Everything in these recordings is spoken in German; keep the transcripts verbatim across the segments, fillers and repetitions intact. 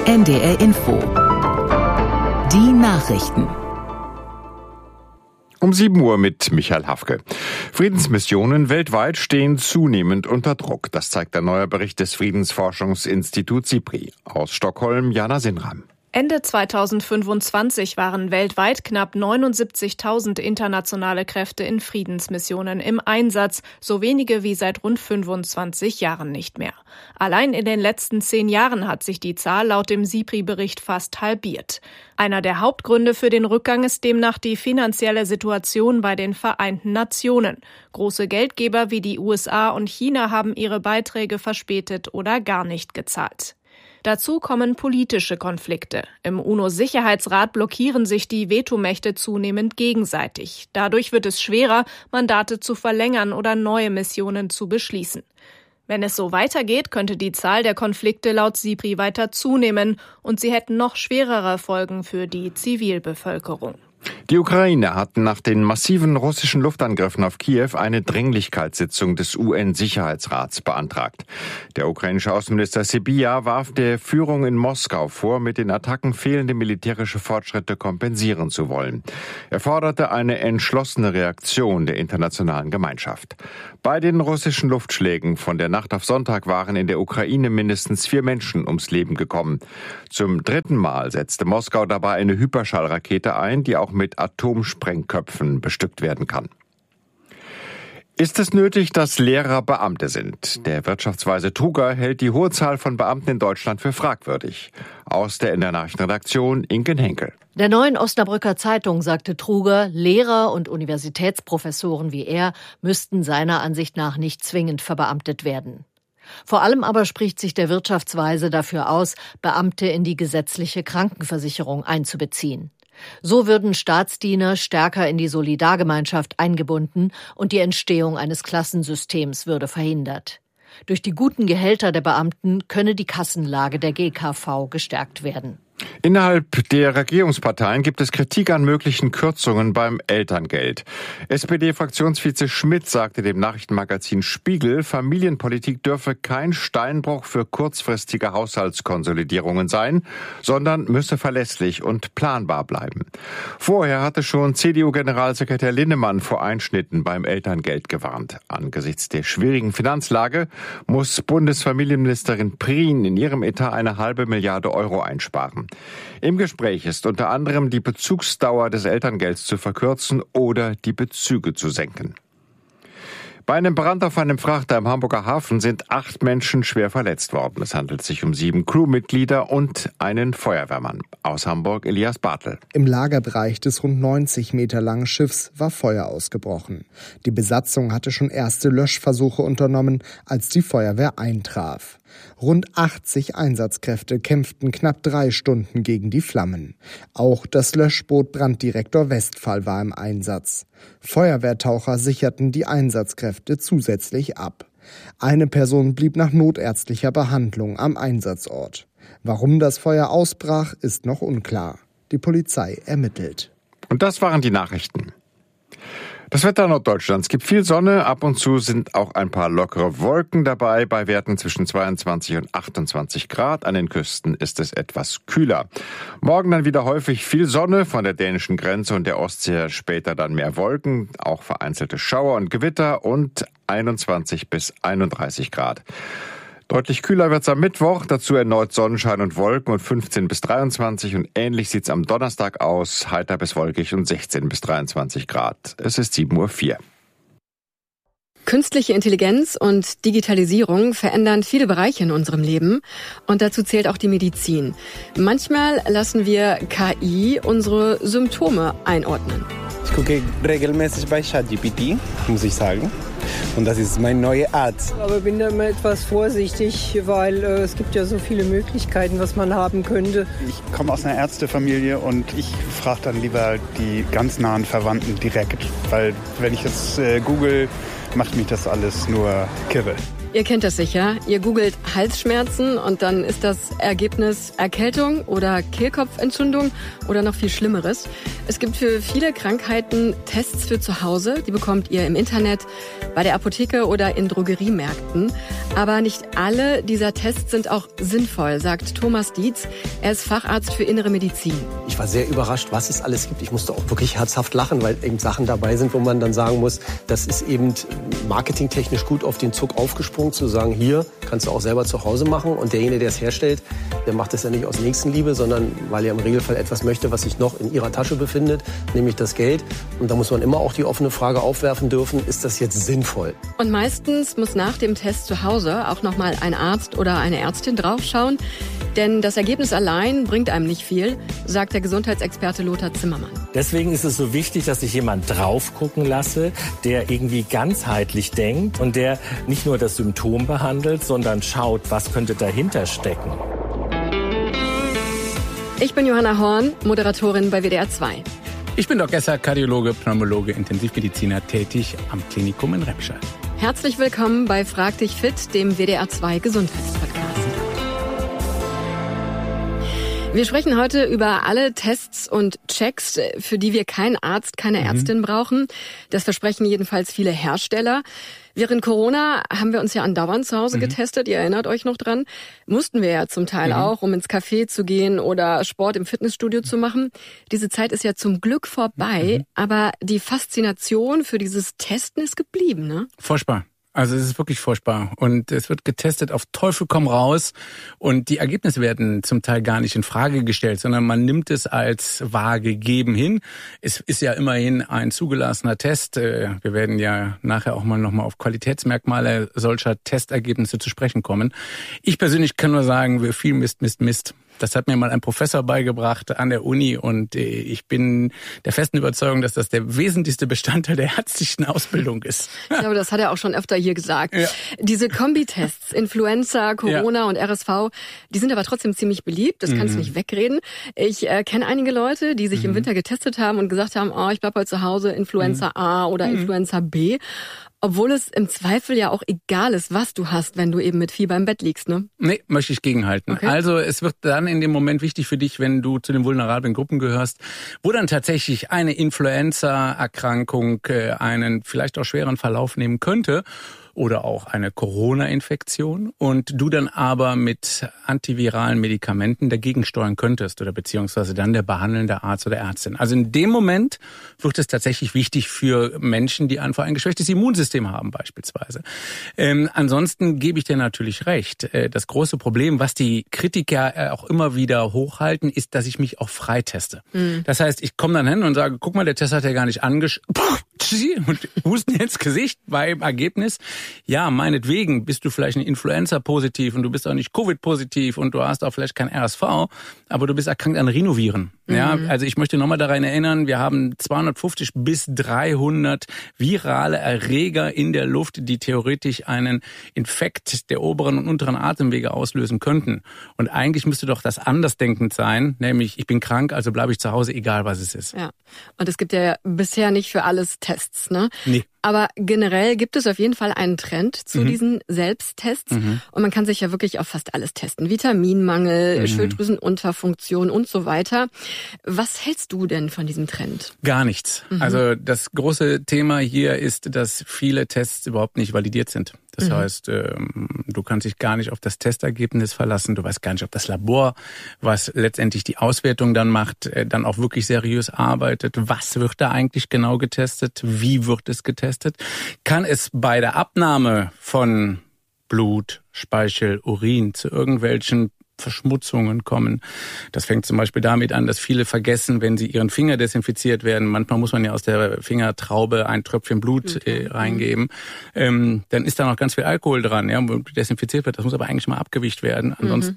N D R Info. Die Nachrichten. Um sieben Uhr mit Michael Hafke. Friedensmissionen weltweit stehen zunehmend unter Druck. Das zeigt ein neuer Bericht des Friedensforschungsinstituts SIPRI. Aus Stockholm, Jana Sinram. Ende zweitausendfünfundzwanzig waren weltweit knapp neunundsiebzigtausend internationale Kräfte in Friedensmissionen im Einsatz, so wenige wie seit rund fünfundzwanzig Jahren nicht mehr. Allein in den letzten zehn Jahren hat sich die Zahl laut dem SIPRI-Bericht fast halbiert. Einer der Hauptgründe für den Rückgang ist demnach die finanzielle Situation bei den Vereinten Nationen. Große Geldgeber wie die U S A und China haben ihre Beiträge verspätet oder gar nicht gezahlt. Dazu kommen politische Konflikte. Im UNO-Sicherheitsrat blockieren sich die Vetomächte zunehmend gegenseitig. Dadurch wird es schwerer, Mandate zu verlängern oder neue Missionen zu beschließen. Wenn es so weitergeht, könnte die Zahl der Konflikte laut SIPRI weiter zunehmen und sie hätten noch schwerere Folgen für die Zivilbevölkerung. Die Ukraine hat nach den massiven russischen Luftangriffen auf Kiew eine Dringlichkeitssitzung des U N-Sicherheitsrats beantragt. Der ukrainische Außenminister Sybiha warf der Führung in Moskau vor, mit den Attacken fehlende militärische Fortschritte kompensieren zu wollen. Er forderte eine entschlossene Reaktion der internationalen Gemeinschaft. Bei den russischen Luftschlägen von der Nacht auf Sonntag waren in der Ukraine mindestens vier Menschen ums Leben gekommen. Zum dritten Mal setzte Moskau dabei eine Hyperschallrakete ein, die auch mit Atomsprengköpfen bestückt werden kann. Ist es nötig, dass Lehrer Beamte sind? Der Wirtschaftsweise Truger hält die hohe Zahl von Beamten in Deutschland für fragwürdig. Aus der N D R Nachrichtenredaktion Inken Henkel. Der Neuen Osnabrücker Zeitung sagte Truger, Lehrer und Universitätsprofessoren wie er müssten seiner Ansicht nach nicht zwingend verbeamtet werden. Vor allem aber spricht sich der Wirtschaftsweise dafür aus, Beamte in die gesetzliche Krankenversicherung einzubeziehen. So würden Staatsdiener stärker in die Solidargemeinschaft eingebunden und die Entstehung eines Klassensystems würde verhindert. Durch die guten Gehälter der Beamten könne die Kassenlage der G K V gestärkt werden. Innerhalb der Regierungsparteien gibt es Kritik an möglichen Kürzungen beim Elterngeld. S P D-Fraktionsvize Schmidt sagte dem Nachrichtenmagazin Spiegel, Familienpolitik dürfe kein Steinbruch für kurzfristige Haushaltskonsolidierungen sein, sondern müsse verlässlich und planbar bleiben. Vorher hatte schon C D U-Generalsekretär Linnemann vor Einschnitten beim Elterngeld gewarnt. Angesichts der schwierigen Finanzlage muss Bundesfamilienministerin Prien in ihrem Etat eine halbe Milliarde Euro einsparen. Im Gespräch ist unter anderem die Bezugsdauer des Elterngelds zu verkürzen oder die Bezüge zu senken. Bei einem Brand auf einem Frachter im Hamburger Hafen sind acht Menschen schwer verletzt worden. Es handelt sich um sieben Crewmitglieder und einen Feuerwehrmann. Aus Hamburg Elias Bartel. Im Lagerbereich des rund neunzig Meter langen Schiffs war Feuer ausgebrochen. Die Besatzung hatte schon erste Löschversuche unternommen, als die Feuerwehr eintraf. Rund achtzig Einsatzkräfte kämpften knapp drei Stunden gegen die Flammen. Auch das Löschboot Branddirektor Westphal war im Einsatz. Feuerwehrtaucher sicherten die Einsatzkräfte zusätzlich ab. Eine Person blieb nach notärztlicher Behandlung am Einsatzort. Warum das Feuer ausbrach, ist noch unklar. Die Polizei ermittelt. Und das waren die Nachrichten. Das Wetter Norddeutschlands gibt viel Sonne, ab und zu sind auch ein paar lockere Wolken dabei, bei Werten zwischen zweiundzwanzig und achtundzwanzig Grad. An den Küsten ist es etwas kühler. Morgen dann wieder häufig viel Sonne, von der dänischen Grenze und der Ostsee später dann mehr Wolken, auch vereinzelte Schauer und Gewitter und einundzwanzig bis einunddreißig Grad. Deutlich kühler wird's am Mittwoch, dazu erneut Sonnenschein und Wolken und fünfzehn bis dreiundzwanzig und ähnlich sieht's am Donnerstag aus, heiter bis wolkig und sechzehn bis dreiundzwanzig Grad. Es ist sieben Uhr vier. Künstliche Intelligenz und Digitalisierung verändern viele Bereiche in unserem Leben und dazu zählt auch die Medizin. Manchmal lassen wir K I unsere Symptome einordnen. Ich gucke regelmäßig bei ChatGPT, muss ich sagen. Und das ist mein neuer Arzt. Aber bin da immer etwas vorsichtig, weil äh, es gibt ja so viele Möglichkeiten, was man haben könnte. Ich komme aus einer Ärztefamilie und ich frage dann lieber die ganz nahen Verwandten direkt. Weil wenn ich jetzt äh, google, macht mich das alles nur kirre. Ihr kennt das sicher. Ihr googelt Halsschmerzen und dann ist das Ergebnis Erkältung oder Kehlkopfentzündung oder noch viel Schlimmeres. Es gibt für viele Krankheiten Tests für zu Hause. Die bekommt ihr im Internet, bei der Apotheke oder in Drogeriemärkten. Aber nicht alle dieser Tests sind auch sinnvoll, sagt Thomas Dietz. Er ist Facharzt für Innere Medizin. Ich war sehr überrascht, was es alles gibt. Ich musste auch wirklich herzhaft lachen, weil eben Sachen dabei sind, wo man dann sagen muss, das ist eben marketingtechnisch gut auf den Zug aufgesprungen, zu sagen, hier kannst du auch selber zu Hause machen. Und derjenige, der es herstellt, der macht es ja nicht aus Nächstenliebe, sondern weil er im Regelfall etwas möchte, was sich noch in ihrer Tasche befindet, nämlich das Geld. Und da muss man immer auch die offene Frage aufwerfen dürfen, ist das jetzt sinnvoll? Und meistens muss nach dem Test zu Hause auch noch mal ein Arzt oder eine Ärztin draufschauen. Denn das Ergebnis allein bringt einem nicht viel, sagt der Gesundheitsexperte Lothar Zimmermann. Deswegen ist es so wichtig, dass ich jemand drauf gucken lasse, der irgendwie ganzheitlich denkt und der nicht nur das Symptom behandelt, sondern schaut, was könnte dahinter stecken. Ich bin Johanna Horn, Moderatorin bei W D R zwei. Ich bin Doc Esser, Kardiologe, Pneumologe, Intensivmediziner, tätig am Klinikum in Remscheid. Herzlich willkommen bei Frag dich fit, dem W D R zwei Gesundheitspodcast. Wir sprechen heute über alle Tests und Checks, für die wir keinen Arzt, keine mhm. Ärztin brauchen. Das versprechen jedenfalls viele Hersteller. Während Corona haben wir uns ja andauernd zu Hause mhm. getestet. Ihr erinnert euch noch dran. Mussten wir ja zum Teil mhm. auch, um ins Café zu gehen oder Sport im Fitnessstudio zu machen. Diese Zeit ist ja zum Glück vorbei. Mhm. Aber die Faszination für dieses Testen ist geblieben, ne? Furchtbar. Also es ist wirklich furchtbar und es wird getestet auf Teufel komm raus und die Ergebnisse werden zum Teil gar nicht in Frage gestellt, sondern man nimmt es als wahr gegeben hin. Es ist ja immerhin ein zugelassener Test. Wir werden ja nachher auch mal nochmal auf Qualitätsmerkmale solcher Testergebnisse zu sprechen kommen. Ich persönlich kann nur sagen, wir viel Mist, Mist, Mist. Das hat mir mal ein Professor beigebracht an der Uni und ich bin der festen Überzeugung, dass das der wesentlichste Bestandteil der ärztlichen Ausbildung ist. Ich glaube, das hat er auch schon öfter hier gesagt. Ja. Diese Kombitests, Influenza, Corona ja. und R S V, die sind aber trotzdem ziemlich beliebt, das mhm. kannst du nicht wegreden. Ich äh, kenne einige Leute, die sich mhm. im Winter getestet haben und gesagt haben, oh, ich bleib heute zu Hause, Influenza mhm. A oder mhm. Influenza B. Obwohl es im Zweifel ja auch egal ist, was du hast, wenn du eben mit Fieber im Bett liegst, ne? Nee, möchte ich gegenhalten. Okay. Also es wird dann in dem Moment wichtig für dich, wenn du zu den vulnerablen Gruppen gehörst, wo dann tatsächlich eine Influenza-Erkrankung äh, einen vielleicht auch schweren Verlauf nehmen könnte oder auch eine Corona-Infektion und du dann aber mit antiviralen Medikamenten dagegen steuern könntest oder beziehungsweise dann der behandelnde Arzt oder Ärztin. Also in dem Moment wird es tatsächlich wichtig für Menschen, die einfach ein geschwächtes Immunsystem haben beispielsweise. Ähm, ansonsten gebe ich dir natürlich recht. Das große Problem, was die Kritiker auch immer wieder hochhalten, ist, dass ich mich auch freiteste. Mhm. Das heißt, ich komme dann hin und sage, guck mal, der Test hat ja gar nicht angeschaut und husten ins Gesicht beim Ergebnis. Ja, meinetwegen bist du vielleicht ein Influenza-positiv und du bist auch nicht Covid-positiv und du hast auch vielleicht kein R S V, aber du bist erkrankt an Rhinoviren. Mhm. Ja, also ich möchte nochmal daran erinnern, wir haben zweihundertfünfzig bis dreihundert virale Erreger in der Luft, die theoretisch einen Infekt der oberen und unteren Atemwege auslösen könnten. Und eigentlich müsste doch das andersdenkend sein, nämlich ich bin krank, also bleibe ich zu Hause, egal was es ist. Ja, und es gibt ja bisher nicht für alles Tests, ne? Nee. Aber generell gibt es auf jeden Fall einen Trend zu mhm. diesen Selbsttests. Mhm. Und man kann sich ja wirklich auf fast alles testen. Vitaminmangel, mhm. Schilddrüsenunterfunktion und so weiter. Was hältst du denn von diesem Trend? Gar nichts. Mhm. Also das große Thema hier ist, dass viele Tests überhaupt nicht validiert sind. Das mhm. heißt, du kannst dich gar nicht auf das Testergebnis verlassen. Du weißt gar nicht, ob das Labor, was letztendlich die Auswertung dann macht, dann auch wirklich seriös arbeitet. Was wird da eigentlich genau getestet? Wie wird es getestet? Kann es bei der Abnahme von Blut, Speichel, Urin zu irgendwelchen Verschmutzungen kommen. Das fängt zum Beispiel damit an, dass viele vergessen, wenn sie ihren Finger desinfiziert werden. Manchmal muss man ja aus der Fingertraube ein Tröpfchen Blut äh, reingeben. Ähm, dann ist da noch ganz viel Alkohol dran, ja, wo desinfiziert wird. Das muss aber eigentlich mal abgewischt werden. Ansonsten mhm.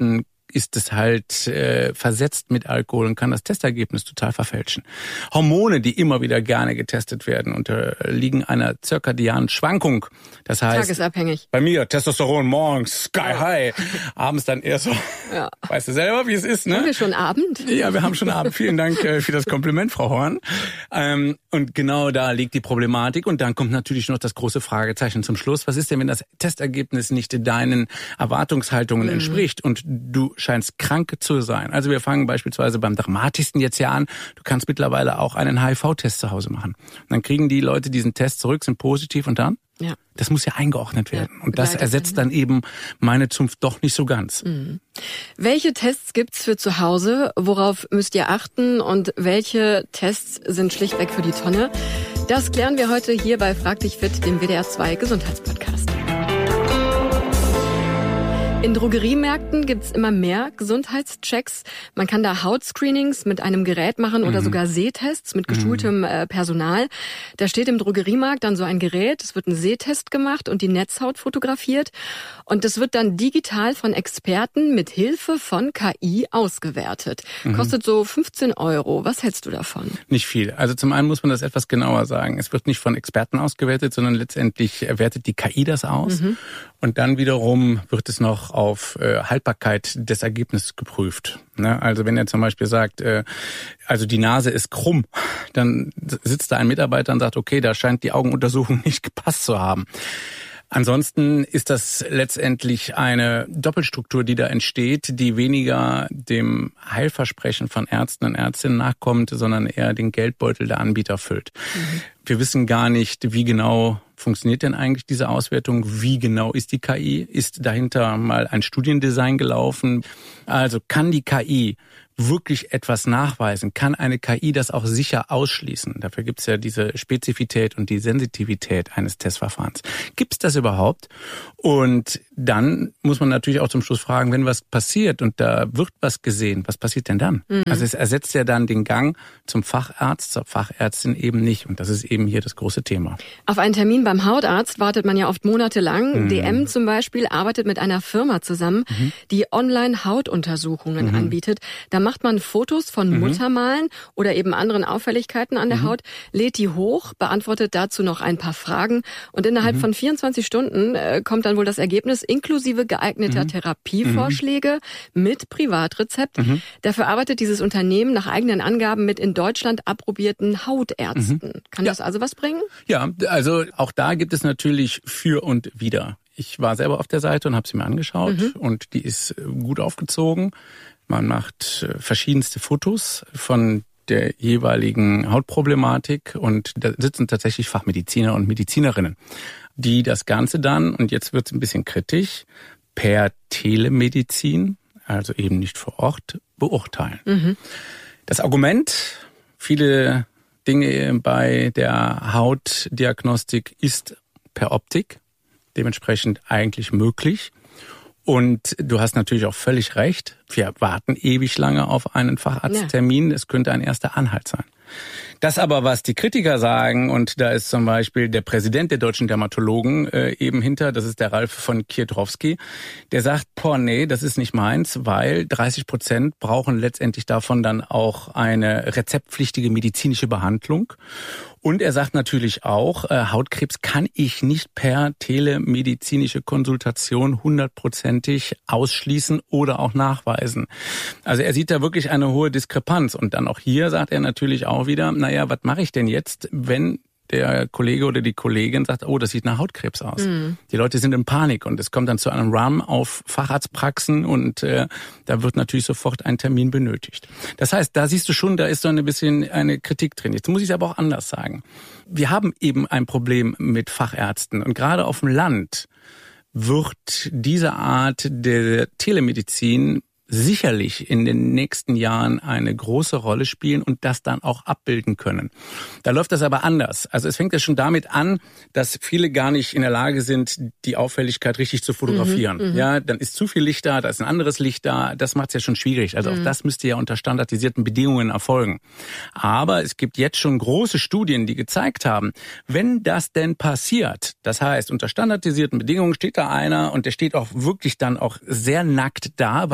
ist es halt äh, versetzt mit Alkohol und kann das Testergebnis total verfälschen. Hormone, die immer wieder gerne getestet werden, unterliegen einer zirkadianen Schwankung. Das heißt, tagesabhängig. Bei mir Testosteron morgens sky high, abends dann eher so. Ja. Weißt du selber, wie es ist, ne? Haben wir schon Abend? Ja, wir haben schon Abend. Vielen Dank äh, für das Kompliment, Frau Horn. Ähm, und genau da liegt die Problematik. Und dann kommt natürlich noch das große Fragezeichen zum Schluss. Was ist denn, wenn das Testergebnis nicht deinen Erwartungshaltungen mhm. entspricht und du scheinst krank zu sein? Also wir fangen beispielsweise beim dramatischsten jetzt ja an. Du kannst mittlerweile auch einen H I V-Test zu Hause machen. Und dann kriegen die Leute diesen Test zurück, sind positiv und dann? Ja. Das muss ja eingeordnet werden. Ja, und das ersetzt dann eben meine Zunft doch nicht so ganz. Mhm. Welche Tests gibt's für zu Hause? Worauf müsst ihr achten? Und welche Tests sind schlichtweg für die Tonne? Das klären wir heute hier bei Frag dich fit, dem W D R zwei Gesundheitspodcast. In Drogeriemärkten gibt's immer mehr Gesundheitschecks. Man kann da Hautscreenings mit einem Gerät machen oder mhm. sogar Sehtests mit geschultem äh, Personal. Da steht im Drogeriemarkt dann so ein Gerät, es wird ein Sehtest gemacht und die Netzhaut fotografiert. Und das wird dann digital von Experten mit Hilfe von K I ausgewertet. Mhm. Kostet so fünfzehn Euro. Was hältst du davon? Nicht viel. Also zum einen muss man das etwas genauer sagen. Es wird nicht von Experten ausgewertet, sondern letztendlich wertet die K I das aus. Mhm. Und dann wiederum wird es noch auf äh, Haltbarkeit des Ergebnisses geprüft. Ne? Also wenn er zum Beispiel sagt, äh, also die Nase ist krumm, dann sitzt da ein Mitarbeiter und sagt, okay, da scheint die Augenuntersuchung nicht gepasst zu haben. Ansonsten ist das letztendlich eine Doppelstruktur, die da entsteht, die weniger dem Heilversprechen von Ärzten und Ärztinnen nachkommt, sondern eher den Geldbeutel der Anbieter füllt. Mhm. Wir wissen gar nicht, wie genau funktioniert denn eigentlich diese Auswertung? Wie genau ist die K I? Ist dahinter mal ein Studiendesign gelaufen? Also kann die K I wirklich etwas nachweisen? Kann eine K I das auch sicher ausschließen? Dafür gibt es ja diese Spezifität und die Sensitivität eines Testverfahrens. Gibt es das überhaupt? Und dann muss man natürlich auch zum Schluss fragen, wenn was passiert und da wird was gesehen, was passiert denn dann? Mhm. Also es ersetzt ja dann den Gang zum Facharzt, zur Fachärztin eben nicht. Und das ist eben hier das große Thema. Auf einen Termin beim Hautarzt wartet man ja oft monatelang. Mhm. D M zum Beispiel arbeitet mit einer Firma zusammen, mhm. die Online-Hautuntersuchungen mhm. anbietet. Da macht man Fotos von mhm. Muttermalen oder eben anderen Auffälligkeiten an der mhm. Haut, lädt die hoch, beantwortet dazu noch ein paar Fragen und innerhalb mhm. von vierundzwanzig Stunden äh, kommt dann wohl das Ergebnis inklusive geeigneter mhm. Therapievorschläge mhm. mit Privatrezept. Mhm. Dafür arbeitet dieses Unternehmen nach eigenen Angaben mit in Deutschland approbierten Hautärzten. Mhm. Kann ja. das also was bringen? Ja, also auch da gibt es natürlich für und wider. Ich war selber auf der Seite und habe sie mir angeschaut mhm. und die ist gut aufgezogen. Man macht verschiedenste Fotos von der jeweiligen Hautproblematik und da sitzen tatsächlich Fachmediziner und Medizinerinnen, die das Ganze dann, und jetzt wird es ein bisschen kritisch, per Telemedizin, also eben nicht vor Ort, beurteilen. Mhm. Das Argument, viele Dinge bei der Hautdiagnostik ist per Optik, dementsprechend eigentlich möglich. Und du hast natürlich auch völlig recht, wir warten ewig lange auf einen Facharzttermin, es könnte ein erster Anhalt sein. Das aber, was die Kritiker sagen, und da ist zum Beispiel der Präsident der Deutschen Dermatologen äh, eben hinter, das ist der Ralf von Kietrowski, der sagt, boah, nee, das ist nicht meins, weil dreißig Prozent brauchen letztendlich davon dann auch eine rezeptpflichtige medizinische Behandlung. Und er sagt natürlich auch, äh, Hautkrebs kann ich nicht per telemedizinische Konsultation hundertprozentig ausschließen oder auch nachweisen. Also er sieht da wirklich eine hohe Diskrepanz. Und dann auch hier sagt er natürlich auch wieder, naja, was mache ich denn jetzt, wenn der Kollege oder die Kollegin sagt, oh, das sieht nach Hautkrebs aus. Mhm. Die Leute sind in Panik und es kommt dann zu einem Run auf Facharztpraxen und äh, da wird natürlich sofort ein Termin benötigt. Das heißt, da siehst du schon, da ist so ein bisschen eine Kritik drin. Jetzt muss ich es aber auch anders sagen. Wir haben eben ein Problem mit Fachärzten und gerade auf dem Land wird diese Art der Telemedizin sicherlich in den nächsten Jahren eine große Rolle spielen und das dann auch abbilden können. Da läuft das aber anders. Also es fängt ja schon damit an, dass viele gar nicht in der Lage sind, die Auffälligkeit richtig zu fotografieren. Mhm, ja, dann ist zu viel Licht da, da ist ein anderes Licht da. Das macht es ja schon schwierig. Also mhm. auch das müsste ja unter standardisierten Bedingungen erfolgen. Aber es gibt jetzt schon große Studien, die gezeigt haben, wenn das denn passiert, das heißt, unter standardisierten Bedingungen steht da einer und der steht auch wirklich dann auch sehr nackt da, weil mhm. du brauchst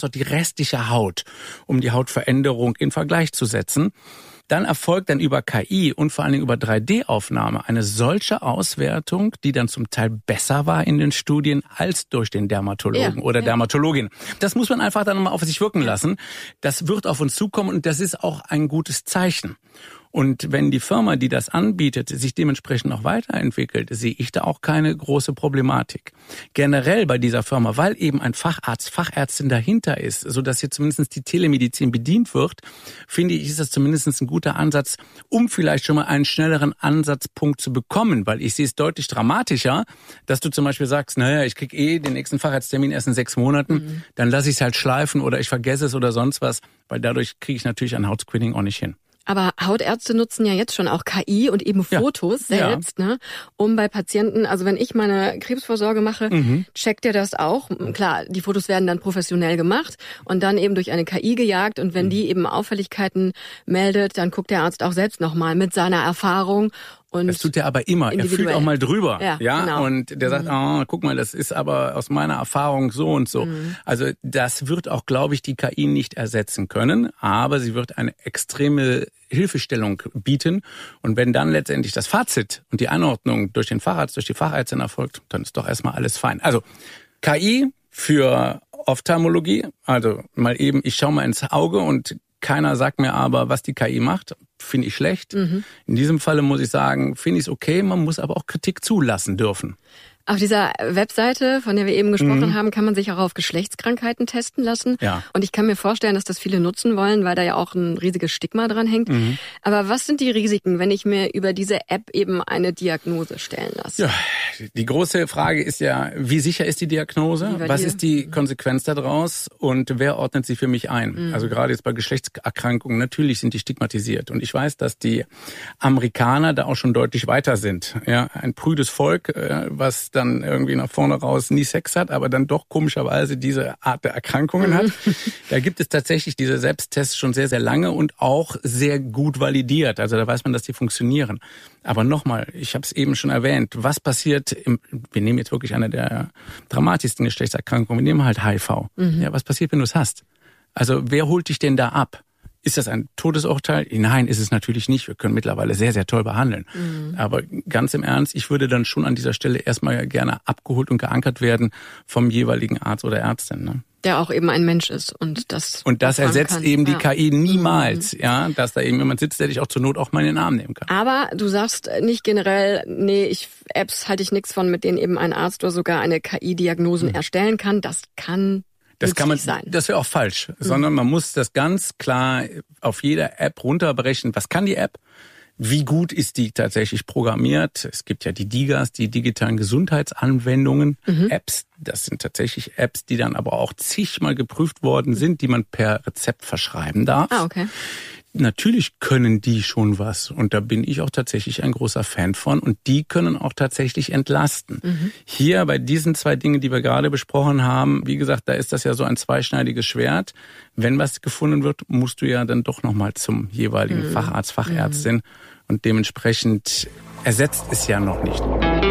dort die restliche Haut, um die Hautveränderung in Vergleich zu setzen. Dann erfolgt dann über K I und vor allen Dingen über drei D-Aufnahme eine solche Auswertung, die dann zum Teil besser war in den Studien als durch den Dermatologen ja, oder ja. Dermatologin. Das muss man einfach dann mal auf sich wirken lassen. Das wird auf uns zukommen und das ist auch ein gutes Zeichen. Und wenn die Firma, die das anbietet, sich dementsprechend auch weiterentwickelt, sehe ich da auch keine große Problematik. Generell bei dieser Firma, weil eben ein Facharzt, Fachärztin dahinter ist, sodass hier zumindest die Telemedizin bedient wird, finde ich, ist das zumindest ein guter Ansatz, um vielleicht schon mal einen schnelleren Ansatzpunkt zu bekommen. Weil ich sehe es deutlich dramatischer, dass du zum Beispiel sagst, naja, ich krieg eh den nächsten Facharzttermin erst in sechs Monaten, mhm. dann lasse ich es halt schleifen oder ich vergesse es oder sonst was, weil dadurch kriege ich natürlich ein Hautscreening auch nicht hin. Aber Hautärzte nutzen ja jetzt schon auch K I und eben Fotos ja. selbst, ja. ne, um bei Patienten, also wenn ich meine Krebsvorsorge mache, mhm. checkt er das auch. Klar, die Fotos werden dann professionell gemacht und dann eben durch eine K I gejagt und wenn mhm. die eben Auffälligkeiten meldet, dann guckt der Arzt auch selbst nochmal mit seiner Erfahrung. Und das tut er aber immer. Er fühlt auch mal drüber. Ja, ja? Genau. Und der sagt, mhm. oh, guck mal, das ist aber aus meiner Erfahrung so und so. Mhm. Also das wird auch, glaube ich, die K I nicht ersetzen können, aber sie wird eine extreme Hilfestellung bieten. Und wenn dann letztendlich das Fazit und die Einordnung durch den Facharzt, durch die Fachärztin erfolgt, dann ist doch erstmal alles fein. Also K I für Ophthalmologie, also mal eben, ich schaue mal ins Auge und keiner sagt mir aber, was die K I macht, finde ich schlecht. Mhm. In diesem Falle muss ich sagen, finde ich es okay, man muss aber auch Kritik zulassen dürfen. Auf dieser Webseite, von der wir eben gesprochen mhm. haben, kann man sich auch auf Geschlechtskrankheiten testen lassen. Ja. Und ich kann mir vorstellen, dass das viele nutzen wollen, weil da ja auch ein riesiges Stigma dran hängt. Mhm. Aber was sind die Risiken, wenn ich mir über diese App eben eine Diagnose stellen lasse? Ja, die große Frage ist ja, wie sicher ist die Diagnose? Was dir? Ist die Konsequenz daraus? Und wer ordnet sie für mich ein? Mhm. Also gerade jetzt bei Geschlechtserkrankungen, natürlich sind die stigmatisiert. Und ich weiß, dass die Amerikaner da auch schon deutlich weiter sind. Ja, ein prüdes Volk, was dann irgendwie nach vorne raus nie Sex hat, aber dann doch komischerweise diese Art der Erkrankungen hat. Da gibt es tatsächlich diese Selbsttests schon sehr, sehr lange und auch sehr gut validiert. Also da weiß man, dass die funktionieren. Aber nochmal, ich habe es eben schon erwähnt, was passiert, im, wir nehmen jetzt wirklich eine der dramatischsten Geschlechtserkrankungen, wir nehmen halt H I V. Mhm. Ja, was passiert, wenn du es hast? Also wer holt dich denn da ab? Ist das ein Todesurteil? Nein, ist es natürlich nicht. Wir können mittlerweile sehr, sehr toll behandeln. Mhm. Aber ganz im Ernst, ich würde dann schon an dieser Stelle erstmal gerne abgeholt und geankert werden vom jeweiligen Arzt oder Ärztin. Ne? Der auch eben ein Mensch ist und das Und das ersetzt kann. eben die ja. K I niemals, mhm. ja, dass da eben jemand sitzt, der dich auch zur Not auch mal in den Arm nehmen kann. Aber du sagst nicht generell, nee, ich Apps halte ich nichts von, mit denen eben ein Arzt oder sogar eine K I-Diagnosen mhm. erstellen kann. Das kann Das kann man, sein. das wäre auch falsch, mhm. sondern man muss das ganz klar auf jeder App runterbrechen. Was kann die App? Wie gut ist die tatsächlich programmiert? Es gibt ja die D I G As, die digitalen Gesundheitsanwendungen, mhm. Apps. Das sind tatsächlich Apps, die dann aber auch zigmal geprüft worden sind, die man per Rezept verschreiben darf. Ah, okay. Natürlich können die schon was und da bin ich auch tatsächlich ein großer Fan von und die können auch tatsächlich entlasten. Mhm. Hier bei diesen zwei Dingen, die wir gerade besprochen haben, wie gesagt, da ist das ja so ein zweischneidiges Schwert. Wenn was gefunden wird, musst du ja dann doch nochmal zum jeweiligen mhm. Facharzt, Fachärztin mhm. und dementsprechend ersetzt es ja noch nicht.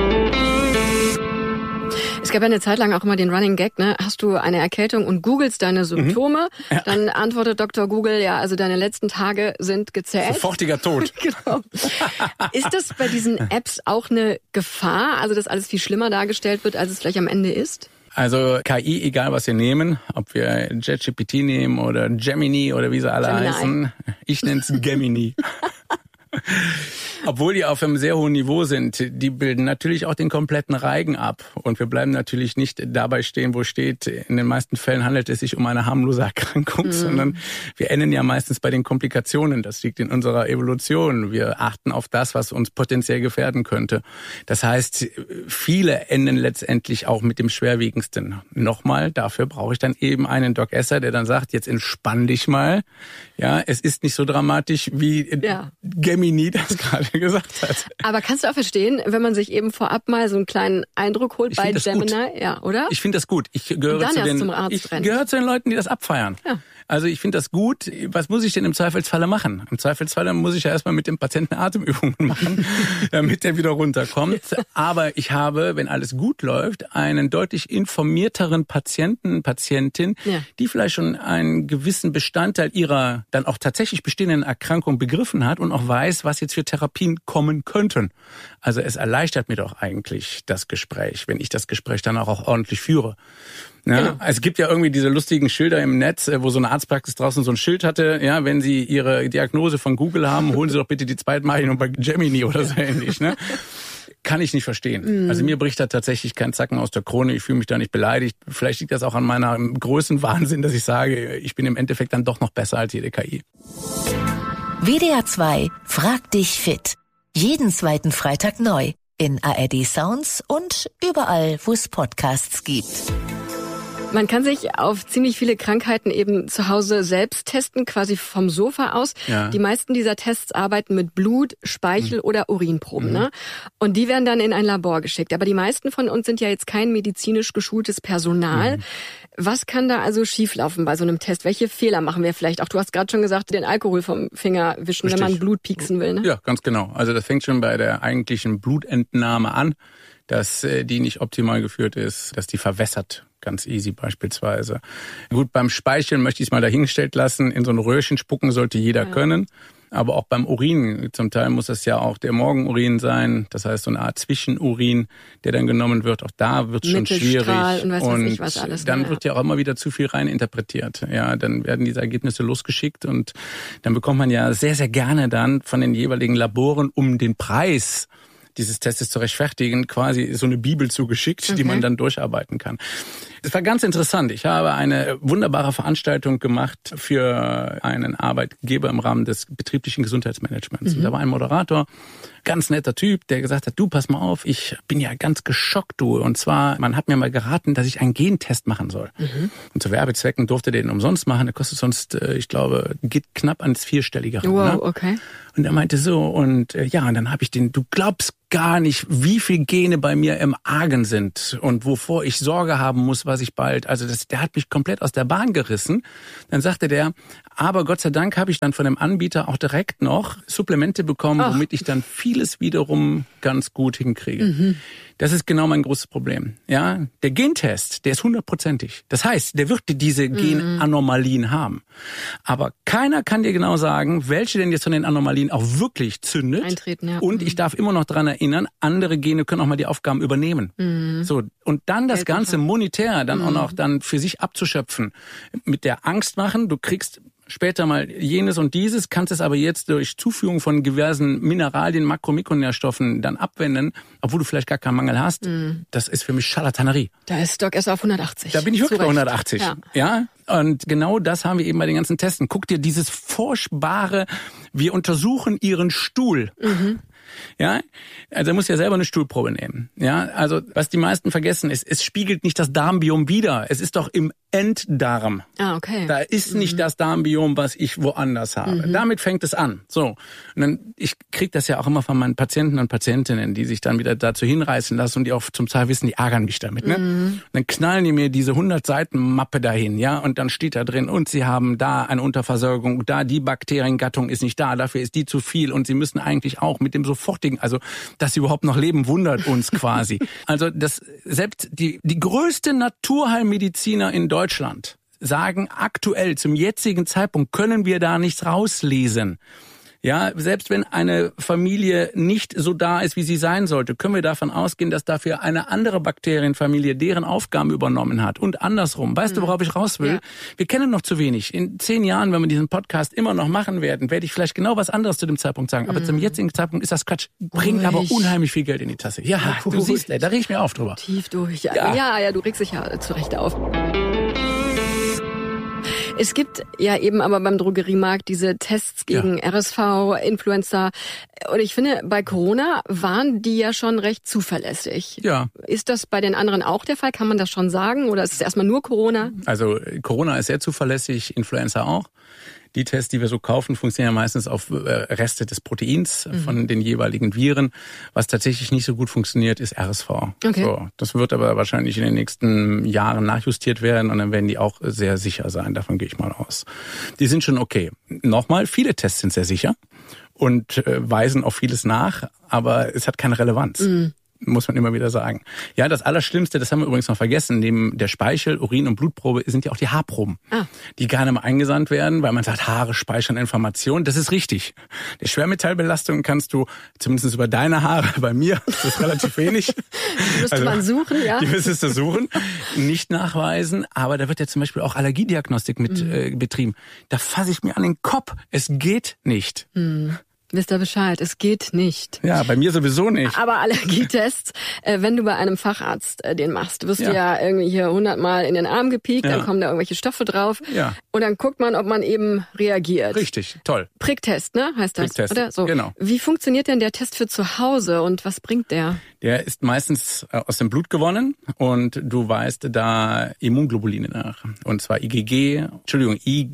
Es gab ja eine Zeit lang auch immer den Running Gag, ne? Hast du eine Erkältung und googelst deine Symptome, mhm. ja. dann antwortet Doktor Google, ja, also deine letzten Tage sind gezählt. Sofortiger Tod. Genau. Ist das bei diesen Apps auch eine Gefahr, also dass alles viel schlimmer dargestellt wird, als es vielleicht am Ende ist? Also K I, egal was wir nehmen, ob wir ChatGPT nehmen oder Gemini oder wie sie alle Gemini. heißen, ich nenne es Gemini. Obwohl die auf einem sehr hohen Niveau sind, die bilden natürlich auch den kompletten Reigen ab. Und wir bleiben natürlich nicht dabei stehen, wo steht, in den meisten Fällen handelt es sich um eine harmlose Erkrankung, mhm. sondern wir enden ja meistens bei den Komplikationen. Das liegt in unserer Evolution. Wir achten auf das, was uns potenziell gefährden könnte. Das heißt, viele enden letztendlich auch mit dem Schwerwiegendsten. Nochmal, dafür brauche ich dann eben einen Doc Esser, der dann sagt, jetzt entspann dich mal. Ja, es ist nicht so dramatisch, wie ja. Gemini das gerade gesagt hat. Aber kannst du auch verstehen, wenn man sich eben vorab mal so einen kleinen Eindruck holt ich bei Gemini, ja, oder? Ich finde das gut. Ich gehöre zu den ich gehöre zu den Leuten, die das abfeiern. Ja. Also ich finde das gut. Was muss ich denn im Zweifelsfalle machen? Im Zweifelsfalle muss ich ja erstmal mit dem Patienten Atemübungen machen, damit der wieder runterkommt. Aber ich habe, wenn alles gut läuft, einen deutlich informierteren Patienten, Patientin, ja. die vielleicht schon einen gewissen Bestandteil ihrer dann auch tatsächlich bestehenden Erkrankung begriffen hat und auch weiß, was jetzt für Therapien kommen könnten. Also es erleichtert mir doch eigentlich das Gespräch, wenn ich das Gespräch dann auch, auch ordentlich führe. Ja, genau. Es gibt ja irgendwie diese lustigen Schilder im Netz, wo so eine Arztpraxis draußen so ein Schild hatte, ja, wenn Sie Ihre Diagnose von Google haben, holen Sie doch bitte die Zweitmachung bei Gemini oder so ähnlich, ne? Kann ich nicht verstehen. Mm. Also mir bricht da tatsächlich kein Zacken aus der Krone, ich fühle mich da nicht beleidigt. Vielleicht liegt das auch an meiner Größenwahnsinn, dass ich sage, ich bin im Endeffekt dann doch noch besser als jede K I. W D R zwei fragt dich fit. Jeden zweiten Freitag neu. In A R D Sounds und überall, wo es Podcasts gibt. Man kann sich auf ziemlich viele Krankheiten eben zu Hause selbst testen, quasi vom Sofa aus. Ja. Die meisten dieser Tests arbeiten mit Blut, Speichel mhm. oder Urinproben. Mhm. Ne? Und die werden dann in ein Labor geschickt. Aber die meisten von uns sind ja jetzt kein medizinisch geschultes Personal. Mhm. Was kann da also schieflaufen bei so einem Test? Welche Fehler machen wir vielleicht auch? Du hast gerade schon gesagt, den Alkohol vom Finger wischen, Richtig. Wenn man Blut pieksen will. Ne? Ja, ganz genau. Also das fängt schon bei der eigentlichen Blutentnahme an, dass die nicht optimal geführt ist, dass die verwässert. Ganz easy beispielsweise. Gut, beim Speicheln möchte ich es mal dahingestellt lassen. In so ein Röhrchen spucken sollte jeder ja. können. Aber auch beim Urin, zum Teil muss es ja auch der Morgenurin sein. Das heißt so eine Art Zwischenurin, der dann genommen wird. Auch da wird es schon schwierig. Und, weiß und ich was alles, dann ja. wird ja auch immer wieder zu viel rein interpretiert. Ja, dann werden diese Ergebnisse losgeschickt und dann bekommt man ja sehr, sehr gerne dann von den jeweiligen Laboren um den Preis dieses Testes zu rechtfertigen, quasi so eine Bibel zugeschickt, okay. die man dann durcharbeiten kann. Es war ganz interessant. Ich habe eine wunderbare Veranstaltung gemacht für einen Arbeitgeber im Rahmen des betrieblichen Gesundheitsmanagements. Mhm. Und da war ein Moderator, ganz netter Typ, der gesagt hat, du, pass mal auf, ich bin ja ganz geschockt, du. Und zwar, man hat mir mal geraten, dass ich einen Gentest machen soll. Mhm. Und zu Werbezwecken durfte der den umsonst machen. Der kostet sonst, ich glaube, geht knapp ans Vierstellige ran. Wow, ne? okay. Und er meinte so, und ja, und dann habe ich den, du glaubst gar nicht, wie viel Gene bei mir im Argen sind und wovor ich Sorge haben muss, was ich bald, also das, der hat mich komplett aus der Bahn gerissen. Dann sagte der, aber Gott sei Dank habe ich dann von dem Anbieter auch direkt noch Supplemente bekommen, Ach. womit ich dann vieles wiederum ganz gut hinkriege. Mhm. Das ist genau mein großes Problem. Ja, der Gentest, der ist hundertprozentig. Das heißt, der wird diese Genanomalien mhm. haben. Aber keiner kann dir genau sagen, welche denn jetzt von den Anomalien auch wirklich zündet. Eintreten, ja. Und ich darf immer noch daran erinnern, andere Gene können auch mal die Aufgaben übernehmen. Mhm. So, und dann das Ganze monetär dann mhm. auch noch dann für sich abzuschöpfen. Mit der Angst machen, du kriegst später mal jenes und dieses, kannst es aber jetzt durch Zuführung von diversen Mineralien, Makro- und Mikronährstoffen dann abwenden, obwohl du vielleicht gar keinen Mangel hast. Mm. Das ist für mich Scharlatanerie. Da ist Doc erst auf hundertachtzig. Da bin ich wirklich bei hundertachtzig. Ja. ja. Und genau das haben wir eben bei den ganzen Testen. Guck dir dieses furchtbare, wir untersuchen ihren Stuhl. Mhm. Ja, also er muss ja selber eine Stuhlprobe nehmen. Ja, also was die meisten vergessen ist, es spiegelt nicht das Darmbiom wider. Es ist doch im Enddarm. Ah, okay. Da ist mhm. nicht das Darmbiom, was ich woanders habe. Mhm. Damit fängt es an. So, und dann ich krieg das ja auch immer von meinen Patienten und Patientinnen, die sich dann wieder dazu hinreißen lassen und die auch zum Teil wissen, die ärgern mich damit. Ne? Mhm. Und dann knallen die mir diese hundert Seiten Mappe dahin, ja, und dann steht da drin, und sie haben da eine Unterversorgung, da die Bakteriengattung ist nicht da, dafür ist die zu viel und sie müssen eigentlich auch mit dem sofortigen, also dass sie überhaupt noch leben, wundert uns quasi. Also das selbst die die größte Naturheilmediziner in Deutschland sagen aktuell zum jetzigen Zeitpunkt können wir da nichts rauslesen. Ja, selbst wenn eine Familie nicht so da ist, wie sie sein sollte, können wir davon ausgehen, dass dafür eine andere Bakterienfamilie deren Aufgaben übernommen hat und andersrum. Weißt mhm. du, worauf ich raus will? Ja. Wir kennen noch zu wenig. In zehn Jahren, wenn wir diesen Podcast immer noch machen werden, werde ich vielleicht genau was anderes zu dem Zeitpunkt sagen. Aber mhm. zum jetzigen Zeitpunkt ist das Quatsch. Bringt durch. Aber unheimlich viel Geld in die Tasse. Ja, durch. Du siehst, ey, da reg ich mir auf drüber. Tief durch. Ja, ja, ja, du regst dich ja zu Recht auf. Es gibt ja eben aber beim Drogeriemarkt diese Tests gegen ja. R S V, Influenza. Und ich finde, bei Corona waren die ja schon recht zuverlässig. Ja. Ist das bei den anderen auch der Fall? Kann man das schon sagen? Oder ist es erstmal nur Corona? Also Corona ist sehr zuverlässig, Influenza auch. Die Tests, die wir so kaufen, funktionieren ja meistens auf Reste des Proteins mhm. von den jeweiligen Viren. Was tatsächlich nicht so gut funktioniert, ist R S V. Okay. So, das wird aber wahrscheinlich in den nächsten Jahren nachjustiert werden und dann werden die auch sehr sicher sein. Davon gehe ich mal aus. Die sind schon okay. Nochmal, viele Tests sind sehr sicher und äh, weisen auf vieles nach, aber es hat keine Relevanz. Mhm. Muss man immer wieder sagen. Ja, das Allerschlimmste, das haben wir übrigens noch vergessen, neben der Speichel-, Urin- und Blutprobe sind ja auch die Haarproben, ah. die gerne mal eingesandt werden, weil man sagt, Haare speichern Informationen. Das ist richtig. Die Schwermetallbelastung kannst du, zumindest über deine Haare, bei mir, das ist relativ wenig. Die müsste also, man suchen, ja. Die müsstest du suchen, nicht nachweisen. Aber da wird ja zum Beispiel auch Allergiediagnostik mit mhm. äh, betrieben. Da fasse ich mir an den Kopf. Es geht nicht. Mhm. Wisst ihr Bescheid, es geht nicht. Ja, bei mir sowieso nicht. Aber Allergietests, äh, wenn du bei einem Facharzt äh, den machst, wirst ja. du ja irgendwie hier hundertmal in den Arm gepiekt, ja. dann kommen da irgendwelche Stoffe drauf ja. und dann guckt man, ob man eben reagiert. Richtig, toll. Pricktest, ne, heißt das, Pricktest, oder? So. Genau. Wie funktioniert denn der Test für zu Hause und was bringt der? Der ist meistens aus dem Blut gewonnen und du weist da Immunglobuline nach. Und zwar I G G, Entschuldigung, I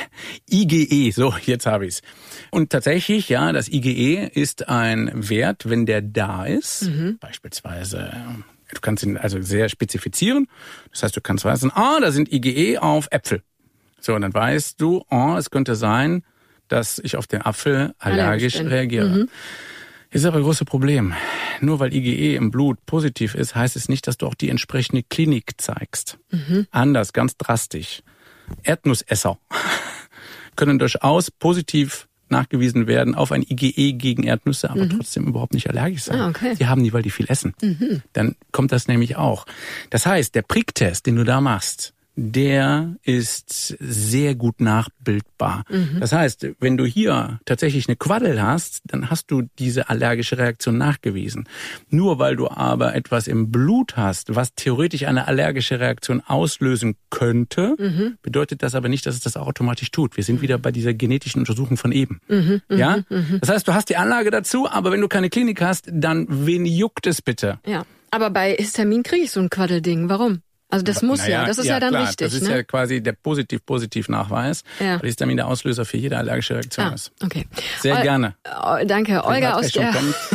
G E, so, jetzt habe ich's. Und tatsächlich, ja, das I G E ist ein Wert, wenn der da ist, mhm. beispielsweise, du kannst ihn also sehr spezifizieren. Das heißt, du kannst wissen, ah, da sind I G E auf Äpfel. So, und dann weißt du, oh, es könnte sein, dass ich auf den Apfel allergisch Allergisch reagiere. Mhm. Ist aber ein großes Problem. Nur weil I G E im Blut positiv ist, heißt es nicht, dass du auch die entsprechende Klinik zeigst. Mhm. Anders, ganz drastisch. Erdnussesser können durchaus positiv nachgewiesen werden auf ein I G E gegen Erdnüsse, aber mhm. trotzdem überhaupt nicht allergisch sein. Ah, okay. Die haben die, weil die viel essen. Mhm. Dann kommt das nämlich auch. Das heißt, der Pricktest, den du da machst, der ist sehr gut nachbildbar. Mhm. Das heißt, wenn du hier tatsächlich eine Quaddel hast, dann hast du diese allergische Reaktion nachgewiesen. Nur weil du aber etwas im Blut hast, was theoretisch eine allergische Reaktion auslösen könnte, mhm. bedeutet das aber nicht, dass es das automatisch tut. Wir sind wieder bei dieser genetischen Untersuchung von eben. Mhm. Ja? Mhm. Das heißt, du hast die Anlage dazu, aber wenn du keine Klinik hast, dann wen juckt es bitte? Ja, aber bei Histamin kriege ich so ein Quaddelding. Warum? Also das muss naja, ja, das ist ja, ja dann klar, richtig. Das ist ne? ja quasi der Positiv-Positiv-Nachweis, ja. weil Histamin der Auslöser für jede allergische Reaktion ah, ist. Okay. Sehr Ol- gerne. Oh, danke. Olga aus der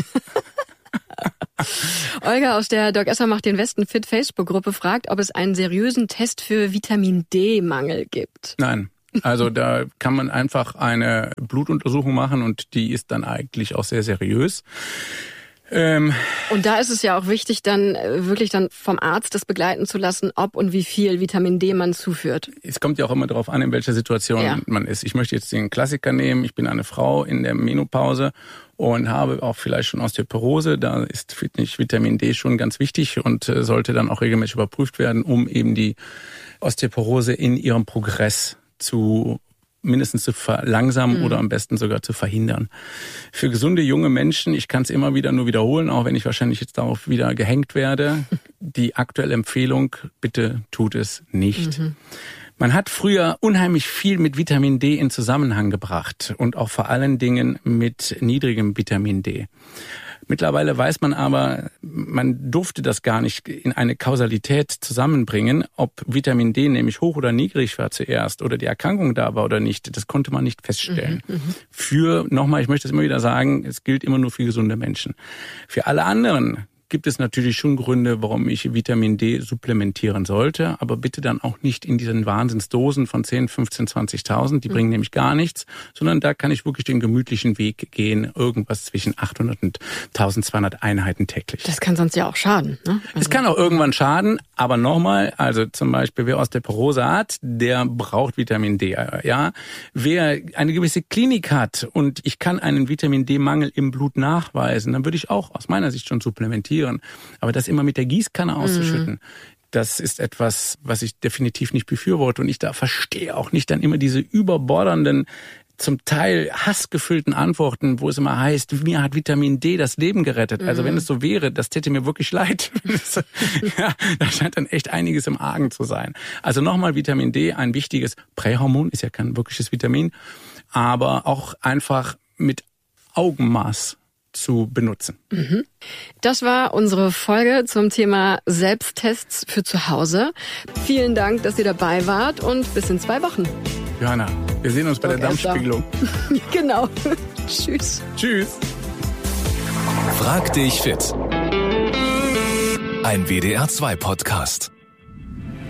Olga aus der Doc Esser macht den Westen fit Facebook-Gruppe fragt, ob es einen seriösen Test für Vitamin D-Mangel gibt. Nein. Also da kann man einfach eine Blutuntersuchung machen und die ist dann eigentlich auch sehr seriös. Ähm, und da ist es ja auch wichtig, dann wirklich dann vom Arzt das begleiten zu lassen, ob und wie viel Vitamin D man zuführt. Es kommt ja auch immer darauf an, in welcher Situation ja. man ist. Ich möchte jetzt den Klassiker nehmen. Ich bin eine Frau in der Menopause und habe auch vielleicht schon Osteoporose. Da ist Vitamin D schon ganz wichtig und sollte dann auch regelmäßig überprüft werden, um eben die Osteoporose in ihrem Progress zu mindestens zu verlangsamen mhm. oder am besten sogar zu verhindern. Für gesunde junge Menschen, ich kann es immer wieder nur wiederholen, auch wenn ich wahrscheinlich jetzt darauf wieder gehängt werde, die aktuelle Empfehlung, bitte tut es nicht. Mhm. Man hat früher unheimlich viel mit Vitamin D in Zusammenhang gebracht und auch vor allen Dingen mit niedrigem Vitamin D. Mittlerweile weiß man aber, man durfte das gar nicht in eine Kausalität zusammenbringen, ob Vitamin D nämlich hoch oder niedrig war zuerst oder die Erkrankung da war oder nicht. Das konnte man nicht feststellen. Mhm, für, nochmal, ich möchte es immer wieder sagen, es gilt immer nur für gesunde Menschen. Für alle anderen gibt es natürlich schon Gründe, warum ich Vitamin D supplementieren sollte, aber bitte dann auch nicht in diesen Wahnsinnsdosen von zehn, fünfzehn, zwanzigtausend, die bringen mhm. nämlich gar nichts, sondern da kann ich wirklich den gemütlichen Weg gehen, irgendwas zwischen achthundert und eintausendzweihundert Einheiten täglich. Das kann sonst ja auch schaden, ne? Also es kann auch irgendwann schaden, aber nochmal, also zum Beispiel wer Osteoporose hat, der braucht Vitamin D, ja. Wer eine gewisse Klinik hat und ich kann einen Vitamin D-Mangel im Blut nachweisen, dann würde ich auch aus meiner Sicht schon supplementieren. Aber das immer mit der Gießkanne auszuschütten, mhm. das ist etwas, was ich definitiv nicht befürworte. Und ich da verstehe auch nicht dann immer diese überbordernden, zum Teil hassgefüllten Antworten, wo es immer heißt, mir hat Vitamin D das Leben gerettet. Mhm. Also wenn es so wäre, das täte mir wirklich leid. Ja, da scheint dann echt einiges im Argen zu sein. Also nochmal Vitamin D, ein wichtiges Prähormon, ist ja kein wirkliches Vitamin, aber auch einfach mit Augenmaß zu benutzen. Mhm. Das war unsere Folge zum Thema Selbsttests für zu Hause. Vielen Dank, dass ihr dabei wart und bis in zwei Wochen. Johanna, Wir sehen uns bei Doch, der Darmspiegelung. Genau. Tschüss. Tschüss. Frag dich fit. Ein W D R zwei Podcast.